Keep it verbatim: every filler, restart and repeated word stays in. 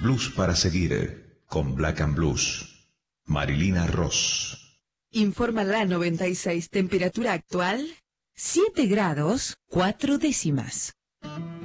Blues para seguir con Black and Blues. Marilina Ross. Informa la noventa y seis, temperatura actual, siete grados, cuatro décimas.